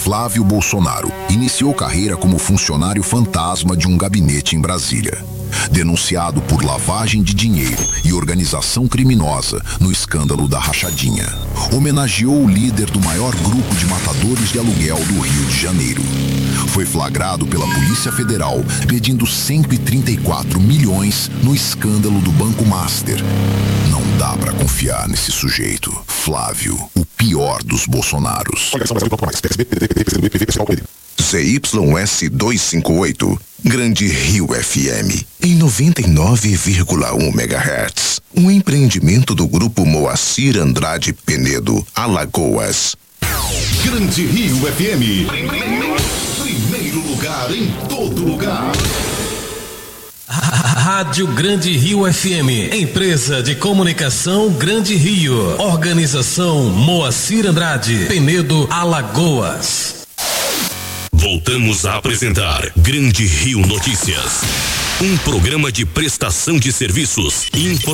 Flávio Bolsonaro iniciou carreira como funcionário fantasma de um gabinete em Brasília. Denunciado por lavagem de dinheiro e organização criminosa no escândalo da Rachadinha, homenageou o líder do maior grupo de matadores de aluguel do Rio de Janeiro. Foi flagrado pela Polícia Federal pedindo 134 milhões no escândalo do Banco Master. Não dá pra confiar nesse sujeito. Flávio, o pior dos Bolsonaros. CYS 258, Grande Rio FM, em 99,1 MHz. Um empreendimento do Grupo Moacir Andrade Penedo, Alagoas. Grande Rio FM. Primeiro lugar em todo lugar. Rádio Grande Rio FM, empresa de comunicação Grande Rio, organização Moacir Andrade Penedo, Alagoas. Voltamos a apresentar Grande Rio Notícias, um programa de prestação de serviços e informações.